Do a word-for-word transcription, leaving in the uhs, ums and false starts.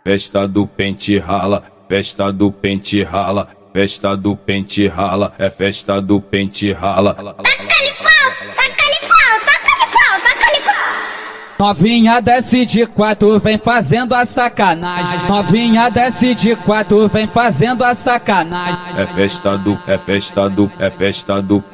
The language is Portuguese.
festa do pente rala, festa do pente rala, festa do pente rala, é festa do pente rala. Novinha desce de quatro, vem fazendo a sacanagem. Novinha desce de quatro, vem fazendo a sacanagem. É festa do, é festa do, é festa do